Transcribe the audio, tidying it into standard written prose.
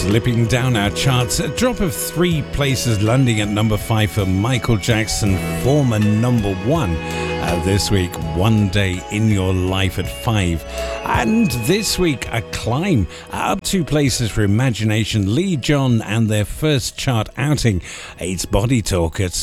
Slipping down our charts, a drop of 3 places, landing at number 5 for Michael Jackson, former number 1. This week, One Day in Your Life at 5. And this week, a climb up 2 places for Imagination, Lee John, and their first chart outing. It's Body Talk at